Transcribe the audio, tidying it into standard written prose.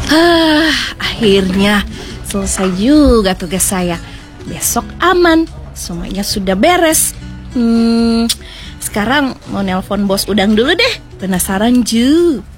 Akhirnya selesai juga tugas saya. Besok aman, semuanya sudah beres. Sekarang mau nelpon bos Udang dulu deh. Penasaran Ju.